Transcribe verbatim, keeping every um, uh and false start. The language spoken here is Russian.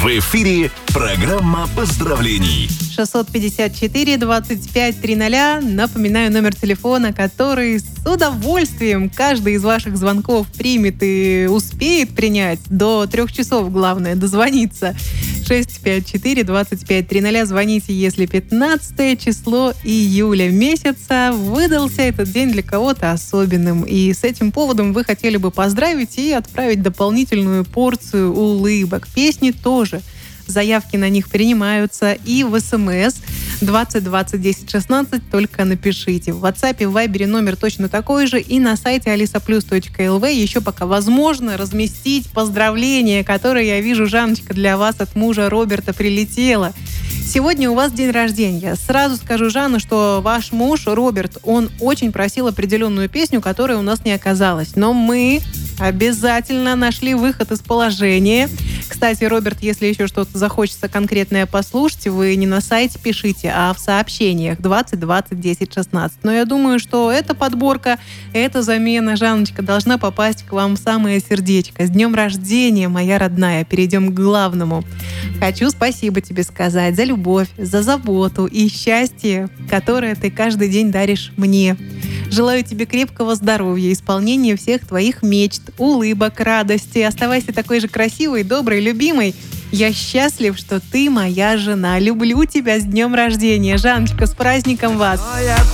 В эфире программа поздравлений. шестьсот пятьдесят четыре двадцать пять триста. Напоминаю номер телефона, который с удовольствием каждый из ваших звонков примет и успеет принять. До трех часов, главное, дозвониться. шесть пять четыре двадцать пять триста. Звоните, если пятнадцатое число июля месяца выдался этот день для кого-то особенным. И с этим поводом вы хотели бы поздравить и отправить дополнительную порцию улыбок. Песни тоже. Заявки на них принимаются и в СМС двадцать двадцать десять шестнадцать, только напишите. В WhatsApp и в Viber номер точно такой же, и на сайте алиса плюс точка эл ви еще пока возможно разместить поздравления, которые, я вижу, Жанночка, для вас от мужа Роберта прилетело. Сегодня у вас день рождения. Сразу скажу, Жанна, что ваш муж Роберт, он очень просил определенную песню, которой у нас не оказалось. Но мы обязательно нашли выход из положения. Кстати, Роберт, если еще что-то захочется конкретное послушать, вы не на сайте пишите, а в сообщениях двадцать двадцать десять шестнадцать. Но я думаю, что эта подборка, эта замена, Жанночка, должна попасть к вам в самое сердечко. С днем рождения, моя родная. Перейдем к главному. Хочу спасибо тебе сказать за любовь, за заботу и счастье, которое ты каждый день даришь мне. Желаю тебе крепкого здоровья, исполнения всех твоих мечт, улыбок, радости. Оставайся такой же красивой, доброй, любимой. Я счастлив, что ты моя жена. Люблю тебя, с днем рождения. Жанночка, с праздником вас!